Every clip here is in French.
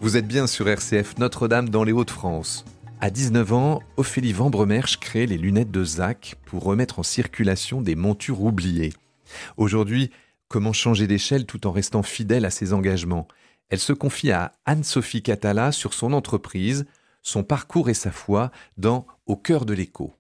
Vous êtes bien sur RCF Notre-Dame dans les Hauts-de-France. À 19 ans, Ophélie Vambremersch crée les lunettes de Zach pour remettre en circulation des montures oubliées. Aujourd'hui, comment changer d'échelle tout en restant fidèle à ses engagements ? Elle se confie à Anne-Sophie Catala sur son entreprise, son parcours et sa foi dans Au cœur de l'écho.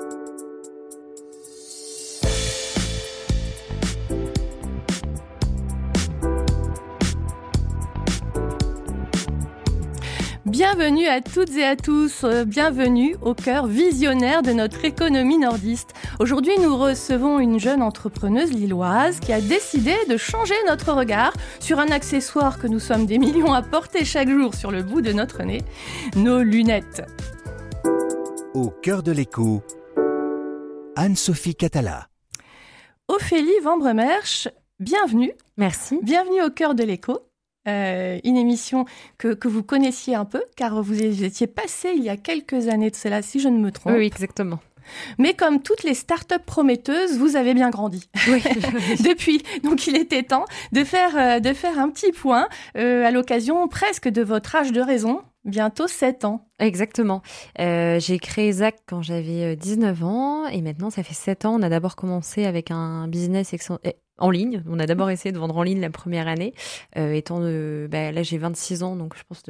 Bienvenue à toutes et à tous, bienvenue au cœur visionnaire de notre économie nordiste. Aujourd'hui, nous recevons une jeune entrepreneuse lilloise qui a décidé de changer notre regard sur un accessoire que nous sommes des millions à porter chaque jour sur le bout de notre nez, nos lunettes. Au cœur de l'écho, Anne-Sophie Catala. Ophélie Vambremersch, bienvenue. Merci. Bienvenue au cœur de l'écho. Une émission que vous connaissiez un peu, car vous étiez passée il y a quelques années de cela, si je ne me trompe. Oui, exactement. Mais comme toutes les startups prometteuses, vous avez bien grandi. Oui. Depuis. Donc il était temps de faire un petit point à l'occasion presque de votre âge de raison, bientôt 7 ans. Exactement. J'ai créé Zach quand j'avais 19 ans et maintenant ça fait 7 ans. On a d'abord commencé avec un business en ligne. On a d'abord essayé de vendre en ligne la première année. Là j'ai 26 ans, donc je pense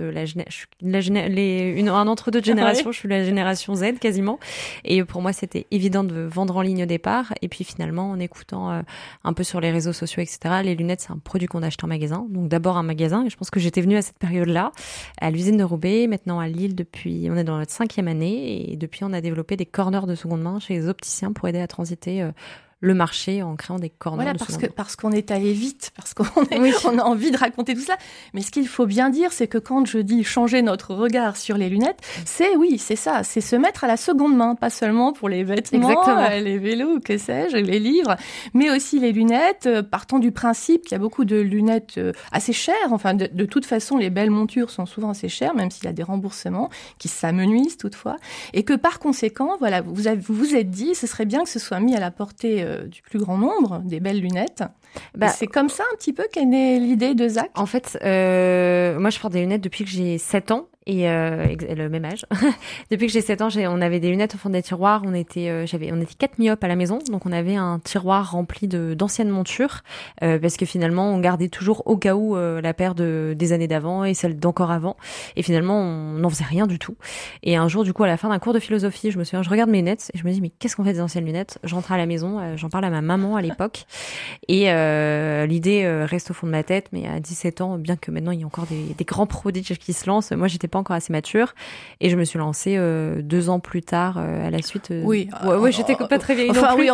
un entre-deux de génération. Ouais. Je suis la génération Z quasiment. Et pour moi c'était évident de vendre en ligne au départ. Et puis finalement en écoutant un peu sur les réseaux sociaux, etc. Les lunettes c'est un produit qu'on achète en magasin. Donc d'abord un magasin. Et je pense que j'étais venue à cette période-là, à l'usine de Roubaix, maintenant à Lille on est dans notre 5e année et depuis on a développé des corners de seconde main chez les opticiens pour aider à transiter le marché en créant des corners de seconde main. Parce qu'on est allé vite, parce qu'on on a envie de raconter tout cela. Mais ce qu'il faut bien dire, c'est que quand je dis changer notre regard sur les lunettes, c'est ça, c'est se mettre à la seconde main, pas seulement pour les vêtements, les vélos, que sais-je, les livres, mais aussi les lunettes, partant du principe qu'il y a beaucoup de lunettes assez chères. Enfin, de toute façon, les belles montures sont souvent assez chères, même s'il y a des remboursements qui s'amenuisent toutefois. Et que par conséquent, voilà, vous vous êtes dit, ce serait bien que ce soit mis à la portée du plus grand nombre, des belles lunettes. C'est comme ça un petit peu qu'est née l'idée de Zach. En fait, moi je porte des lunettes depuis que j'ai 7 ans. Et le même âge. Depuis que j'ai 7 ans, on avait des lunettes au fond des tiroirs. On était 4 myopes à la maison, donc on avait un tiroir rempli d'anciennes montures, parce que finalement on gardait toujours au cas où la paire des années d'avant et celle d'encore avant. Et finalement on n'en faisait rien du tout. Et un jour, du coup, à la fin d'un cours de philosophie, je me souviens, je regarde mes lunettes et je me dis mais qu'est-ce qu'on fait des anciennes lunettes ? J'entre à la maison, j'en parle à ma maman à l'époque, et l'idée reste au fond de ma tête. Mais à 17 ans, bien que maintenant il y a encore des grands prodiges qui se lancent, moi j'étais pas encore assez mature et je me suis lancée 2 ans plus tard à la suite. Oui, j'étais pas très vieille. Enfin non plus.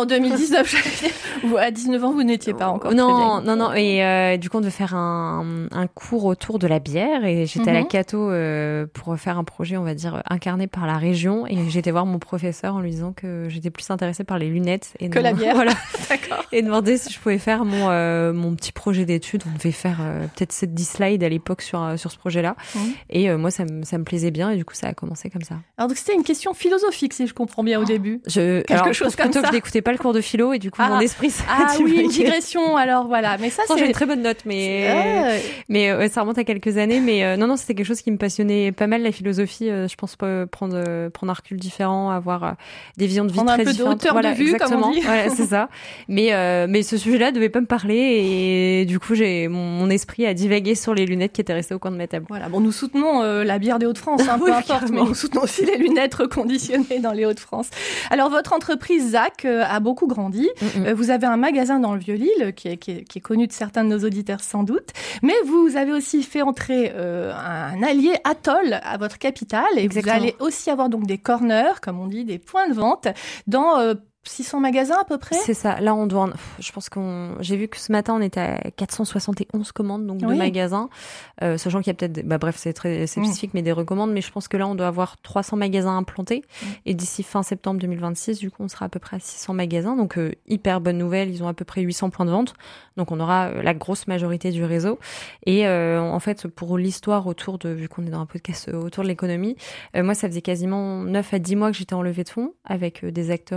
oui, en 2019, à 19 ans vous n'étiez pas encore très vieille. Non. Et du coup on devait faire un cours autour de la bière et j'étais à la Cato pour faire un projet, on va dire, incarné par la région, et j'étais voir mon professeur en lui disant que j'étais plus intéressée par les lunettes que la bière. Voilà. D'accord. Et demander si je pouvais faire mon petit projet d'études. On devait faire peut-être 7-10 slides à l'époque sur ce projet-là. Et moi ça me plaisait bien et du coup ça a commencé comme ça. Alors donc c'était une question philosophique, si je comprends bien au début. Quelque chose comme ça. Je n'écoutais pas le cours de philo et du coup mon esprit s'est oui, une digression. Alors voilà, mais ça j'ai une très bonne note, mais ça remonte à quelques années. Mais non, c'était quelque chose qui me passionnait pas mal, la philosophie. Je pense pas prendre un recul différent, avoir des visions de vie très différentes. Prendre un peu de hauteur de vue, exactement. comme on dit. Voilà, c'est ça. Mais ce sujet-là devait pas me parler et du coup mon esprit a divagué sur les lunettes qui étaient restées au coin de ma table. Voilà, bon, nous soutenons la bière des Hauts-de-France, peu importe, carrément. Mais nous soutenons aussi les lunettes reconditionnées dans les Hauts-de-France. Alors, votre entreprise Zach a beaucoup grandi. Vous avez un magasin dans le Vieux-Lille qui est connu de certains de nos auditeurs sans doute, mais vous avez aussi fait entrer un allié Atoll à votre capitale et Exactement. Vous allez aussi avoir donc des corners, comme on dit, des points de vente dans 600 magasins à peu près. C'est ça. Là, je pense j'ai vu que ce matin, on était à 471 commandes, donc de magasins. Sachant qu'il y a peut-être, c'est très spécifique, mais des recommandes. Mais je pense que là, on doit avoir 300 magasins implantés. Et d'ici fin septembre 2026, du coup, on sera à peu près à 600 magasins. Donc, hyper bonne nouvelle. Ils ont à peu près 800 points de vente. Donc, on aura la grosse majorité du réseau. Et en fait, pour l'histoire vu qu'on est dans un podcast autour de l'économie, moi, ça faisait quasiment 9 à 10 mois que j'étais en levée de fonds avec des acteurs plus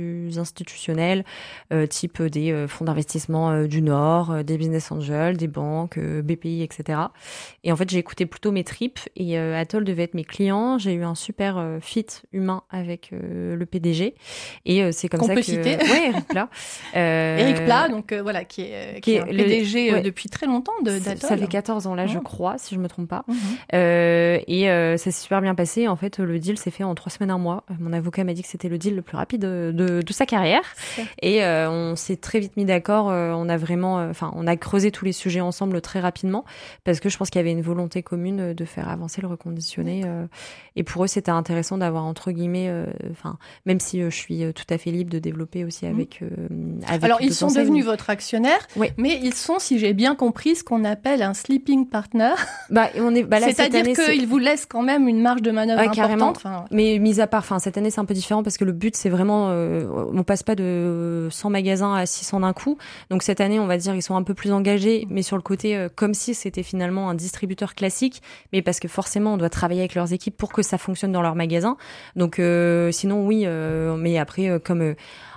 plus institutionnels, type des fonds d'investissement du Nord, des business angels, des banques, BPI, etc. Et en fait, j'ai écouté plutôt mes tripes et Atoll devait être mes clients. J'ai eu un super fit humain avec le PDG et c'est comme qu'on ça peut que... citer. Ouais, Eric Plat. Eric Plat, donc voilà, qui est un PDG depuis très longtemps d'Atoll. Ça fait 14 ans là, je crois, si je me trompe pas. Mm-hmm. Ça s'est super bien passé. En fait, le deal s'est fait en 3 semaines, 1 mois. Mon avocat m'a dit que c'était le deal le plus rapide de sa carrière. Et on s'est très vite mis d'accord. On a creusé tous les sujets ensemble très rapidement parce que je pense qu'il y avait une volonté commune de faire avancer le reconditionné. Et pour eux, c'était intéressant d'avoir entre guillemets, même si je suis tout à fait libre de développer aussi avec. Alors ils sont devenus votre actionnaire, mais ils sont, si j'ai bien compris, ce qu'on appelle un sleeping partner. C'est-à-dire qu'ils vous laissent quand même une marge de manœuvre importante. Mais mis à part, cette année c'est un peu différent parce que le but c'est vraiment, on passe pas de 100 magasins à 600 d'un coup. Donc cette année, on va dire, ils sont un peu plus engagés, mais sur le côté comme si c'était finalement un distributeur classique, mais parce que forcément on doit travailler avec leurs équipes pour que ça fonctionne dans leur magasin. Donc sinon oui, mais après comme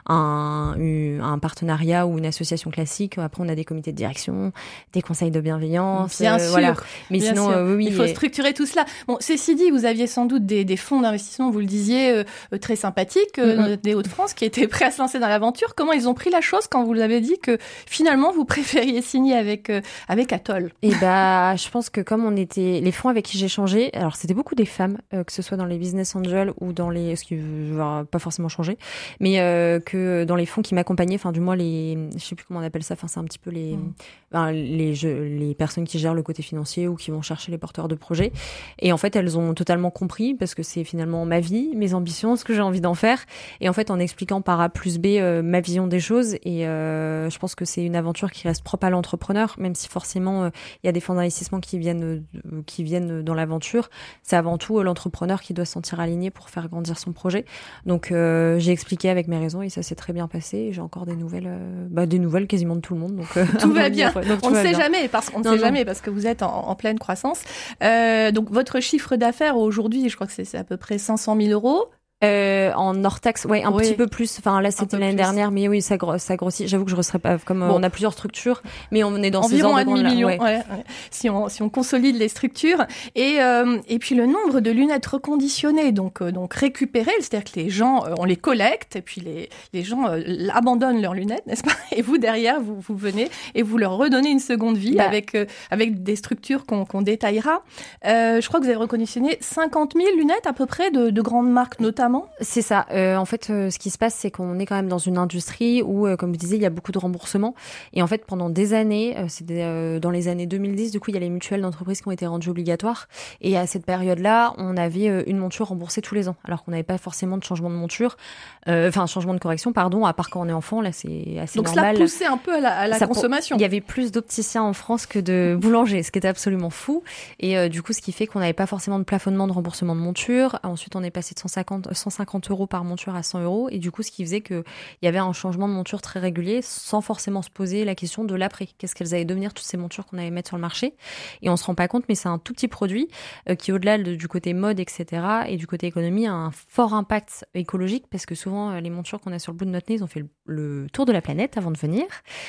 un partenariat ou une association classique. Après, on a des comités de direction, des conseils de bienveillance. Bien sûr. Voilà. Mais bien sinon, sûr. oui. Il faut structurer tout cela. Bon, ceci dit, vous aviez sans doute des fonds d'investissement, vous le disiez, très sympathiques, des Hauts-de-France, qui étaient prêts à se lancer dans l'aventure. Comment ils ont pris la chose quand vous avez dit que finalement, vous préfériez signer avec Atoll? Et je pense que comme on était, les fonds avec qui j'ai échangé, alors c'était beaucoup des femmes, que ce soit dans les business angels ou dans ce qui va pas forcément changer, mais que dans les fonds qui m'accompagnaient, du moins je sais plus comment on appelle ça, c'est un petit peu les personnes qui gèrent le côté financier ou qui vont chercher les porteurs de projets. Et en fait, elles ont totalement compris parce que c'est finalement ma vie, mes ambitions, ce que j'ai envie d'en faire. Et en fait, en expliquant par A plus B ma vision des choses. Et je pense que c'est une aventure qui reste propre à l'entrepreneur, même si forcément il y a des fonds d'investissement qui viennent dans l'aventure. C'est avant tout l'entrepreneur qui doit se sentir aligné pour faire grandir son projet. Donc j'ai expliqué avec mes raisons et ça s'est très bien passé. Et j'ai encore des nouvelles quasiment de tout le monde. Donc tout va bien. On ne sait jamais parce que vous êtes en pleine croissance. Donc votre chiffre d'affaires aujourd'hui, je crois que c'est à peu près 500 000 euros. En hors taxe, un petit peu plus. Là, c'était l'année dernière, mais oui, ça grossit. J'avoue que je ne serais pas comme on a plusieurs structures, mais on est dans ces ordres de million. Ouais. Si on consolide les structures et puis le nombre de lunettes reconditionnées, donc récupérées, c'est-à-dire que les gens, on les collecte et puis les gens abandonnent leurs lunettes, n'est-ce pas? Et vous derrière, vous venez et vous leur redonnez une seconde vie avec des structures qu'on détaillera. Je crois que vous avez reconditionné 50 000 lunettes à peu près de grandes marques notamment. C'est ça. En fait, ce qui se passe, c'est qu'on est quand même dans une industrie où, comme vous disiez, il y a beaucoup de remboursements. Et en fait, pendant des années, dans les années 2010, du coup, il y a les mutuelles d'entreprise qui ont été rendues obligatoires. Et à cette période-là, on avait une monture remboursée tous les ans, alors qu'on n'avait pas forcément de changement de monture, changement de correction, pardon, à part quand on est enfant. Là, c'est assez normal. Donc, cela poussait un peu à la consommation. Il y avait plus d'opticiens en France que de boulangers, ce qui était absolument fou. Et du coup, ce qui fait qu'on n'avait pas forcément de plafonnement de remboursement de monture. Ensuite, on est passé de 150 euros par monture à 100 euros. Et du coup, ce qui faisait qu'il y avait un changement de monture très régulier sans forcément se poser la question de l'après. Qu'est-ce qu'elles allaient devenir, toutes ces montures qu'on allait mettre sur le marché? Et on se rend pas compte, mais c'est un tout petit produit qui, au-delà du côté mode, etc., et du côté économie, a un fort impact écologique parce que souvent, les montures qu'on a sur le bout de notre nez, ils ont fait le tour de la planète avant de venir.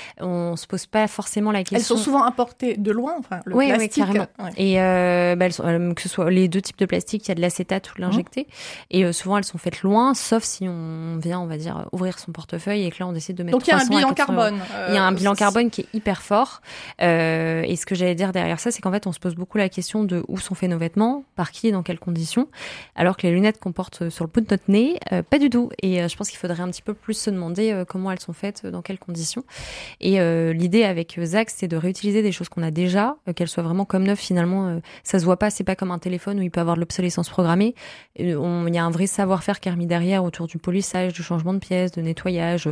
On se pose pas forcément la question. Elles sont souvent importées de loin, le plastique. Oui, carrément. Ouais. Et elles sont, que ce soit les deux types de plastique, il y a de l'acétate ou de l'injecté. Et souvent, elles sont faites loin, sauf si on vient, on va dire, ouvrir son portefeuille et que là, on décide de mettre 300 à 400 euros. Donc, il y a un bilan carbone. Il y a un bilan carbone qui est hyper fort. Et ce que j'allais dire derrière ça, c'est qu'en fait, on se pose beaucoup la question de où sont faits nos vêtements, par qui et dans quelles conditions, alors que les lunettes qu'on porte sur le bout de notre nez, pas du tout. Et je pense qu'il faudrait un petit peu plus se demander comment elles sont faites, dans quelles conditions. Et l'idée avec Zach, c'est de réutiliser des choses qu'on a déjà, qu'elles soient vraiment comme neuves. Finalement, ça se voit pas, c'est pas comme un téléphone où il peut avoir de l'obsolescence programmée. Il y a un vrai savoir-faire qui est remis derrière autour du polissage, du changement de pièces, de nettoyage,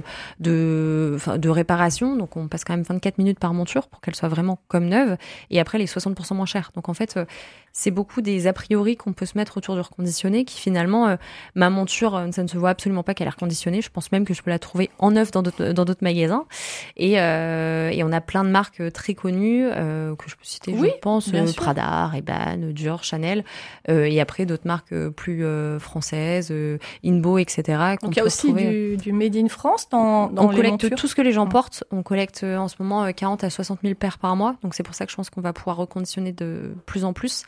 de réparation. Donc on passe quand même 24 minutes par monture pour qu'elle soit vraiment comme neuve. Et après, les 60% moins chères. Donc en fait, c'est beaucoup des a priori qu'on peut se mettre autour du reconditionné qui finalement, ma monture, ça ne se voit absolument pas qu'elle est reconditionnée. Je pense même que je peux la trouver en neuf dans d'autres magasins. Et on a plein de marques très connues que je peux citer, je pense, Prada, Ray-Ban, Dior, Chanel. Et après, d'autres marques plus françaises base Inbo, etc. Donc il y a aussi du Made in France dans on les collecte montures. tout ce que les gens portent. On collecte en ce moment 40 à 60 000 paires par mois. Donc c'est pour ça que je pense qu'on va pouvoir reconditionner de plus en plus.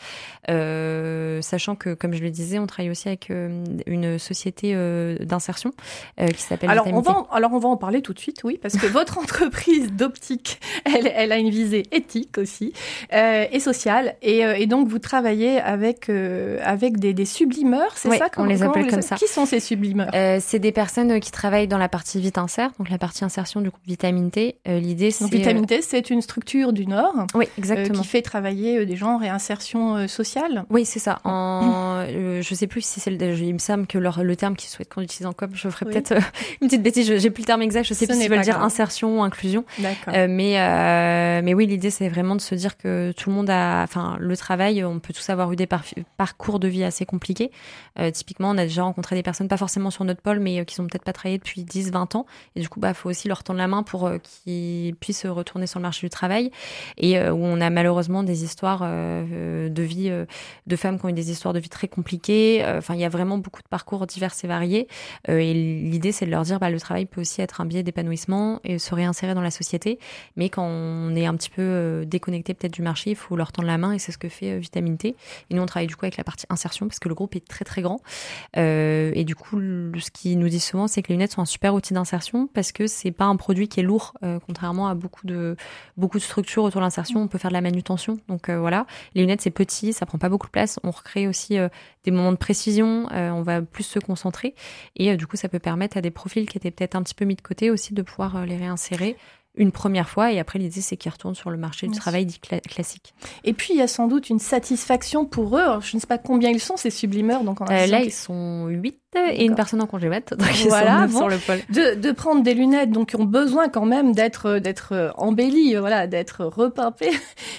Sachant que, comme je le disais, on travaille aussi avec une société d'insertion qui s'appelle Vitamité. On va en parler tout de suite, oui, parce que votre entreprise d'optique, elle a une visée éthique aussi et sociale. Et donc vous travaillez avec des sublimeurs, c'est ça? On les appelle comme ça. Qui sont ces sublimeurs? C'est des personnes qui travaillent dans la partie VitInsert, donc la partie insertion du groupe Vitamité. L'idée, c'est... Donc Vitamité, c'est une structure du Nord. Oui, exactement. Qui fait travailler des gens en réinsertion sociale. Oui, c'est ça. Je sais plus si c'est il me semble que le terme qu'ils souhaitent qu'on utilise en com, je ferai peut-être une petite bêtise. J'ai plus le terme exact. Je sais plus s'ils veulent dire insertion ou inclusion. D'accord. Mais oui, l'idée, c'est vraiment de se dire que tout le monde le travail, on peut tous avoir eu des parcours de vie assez compliqués. Typiquement, on a déjà rencontré des personnes, pas forcément sur notre pôle, mais qui n'ont peut-être pas travaillé depuis 10, 20 ans. Et du coup, faut aussi leur tendre la main pour qu'ils puissent retourner sur le marché du travail. Et où on a malheureusement des histoires de vie de femmes qui ont eu des histoires de vie très compliquées. Il y a vraiment beaucoup de parcours divers et variés. Et l'idée, c'est de leur dire, le travail peut aussi être un biais d'épanouissement et se réinsérer dans la société. Mais quand on est un petit peu déconnecté peut-être du marché, il faut leur tendre la main et c'est ce que fait Vitamité. Et nous, on travaille du coup avec la partie insertion parce que le groupe est très très grand. Et du coup, ce qu'ils nous disent souvent, c'est que les lunettes sont un super outil d'insertion parce que c'est pas un produit qui est lourd, contrairement à beaucoup de structures autour de l'insertion. On peut faire de la manutention. Donc voilà, les lunettes, c'est petit, ça prend pas beaucoup de place. On recrée aussi des moments de précision, on va plus se concentrer. Et du coup, ça peut permettre à des profils qui étaient peut-être un petit peu mis de côté aussi de pouvoir les réinsérer une première fois. Et après, l'idée, c'est qu'ils retournent sur le marché du travail dit classique. Et puis, il y a sans doute une satisfaction pour eux. Alors, je ne sais pas combien ils sont, ces sublimeurs. Donc là, ils sont 8 et une personne en congé mat. Donc voilà, ils sont sur le pôle. De prendre des lunettes donc, qui ont besoin quand même d'être embellies, d'être repimpées.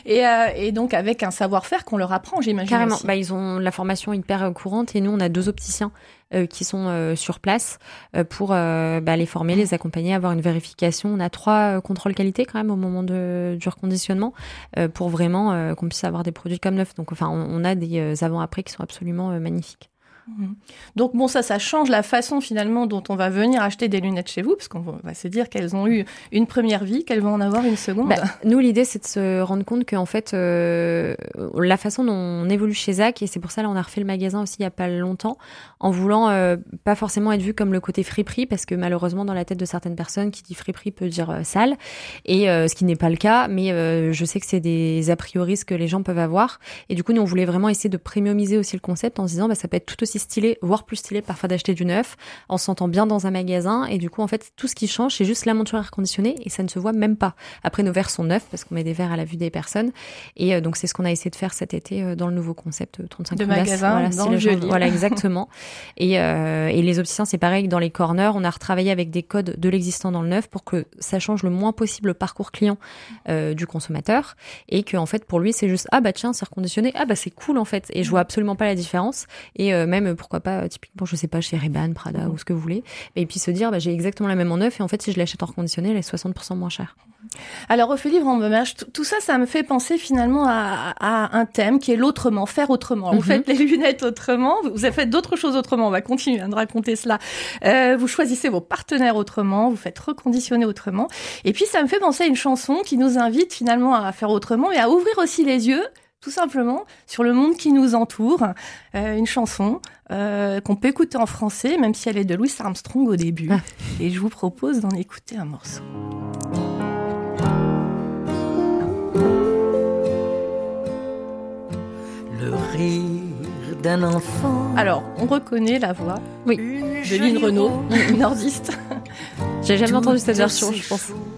Et donc, avec un savoir-faire qu'on leur apprend, j'imagine. Carrément. Aussi. Ils ont la formation hyper courante. Et nous, on a 2 opticiens qui sont sur place pour les former, les accompagner, avoir une vérification. On a 3 contrôles qualité quand même au moment du reconditionnement pour vraiment qu'on puisse avoir des produits comme neufs. Donc, on a des avant-après qui sont absolument magnifiques. Donc ça change la façon finalement dont on va venir acheter des lunettes chez vous, parce qu'on va se dire qu'elles ont eu une première vie, qu'elles vont en avoir une seconde. Nous, l'idée, c'est de se rendre compte qu'en fait, la façon dont on évolue chez Zach, et c'est pour ça là on a refait le magasin aussi il y a pas longtemps, en voulant pas forcément être vu comme le côté friperie, parce que malheureusement dans la tête de certaines personnes, qui dit friperie peut dire sale, et ce qui n'est pas le cas, mais je sais que c'est des a priori que les gens peuvent avoir, et du coup nous on voulait vraiment essayer de premiumiser aussi le concept en se disant ça peut être tout aussi stylé, voire plus stylé parfois d'acheter du neuf, en se sentant bien dans un magasin, et du coup en fait tout ce qui change c'est juste la monture air conditionnée et ça ne se voit même pas. Après nos verres sont neufs parce qu'on met des verres à la vue des personnes, et donc c'est ce qu'on a essayé de faire cet été dans le nouveau concept 35 de magasin, dans le joli. Voilà, exactement. Et les opticiens c'est pareil, dans les corners on a retravaillé avec des codes de l'existant dans le neuf pour que ça change le moins possible le parcours client du consommateur, et que en fait pour lui c'est juste tiens c'est reconditionné, c'est cool en fait, et je vois absolument pas la différence, et même pourquoi pas typiquement je sais pas chez Ray-Ban, Prada ou ce que vous voulez, et puis se dire j'ai exactement la même en neuf, et en fait si je l'achète en reconditionné elle est 60% moins chère. Alors Ophélie Brand-Baumersch, tout ça me fait penser finalement à un thème qui est l'autrement, faire autrement. Vous faites les lunettes autrement, vous avez fait d'autres choses autrement, on va continuer de raconter cela. Vous choisissez vos partenaires autrement, vous faites reconditionner autrement, et puis ça me fait penser à une chanson qui nous invite finalement à faire autrement et à ouvrir aussi les yeux tout simplement sur le monde qui nous entoure. Une chanson qu'on peut écouter en français, même si elle est de Louis Armstrong au début. Et je vous propose d'en écouter un morceau. Le rire d'un enfant. Alors, on reconnaît la voix de Lynn Renaud, une nordiste. J'ai jamais entendu cette version, je pense.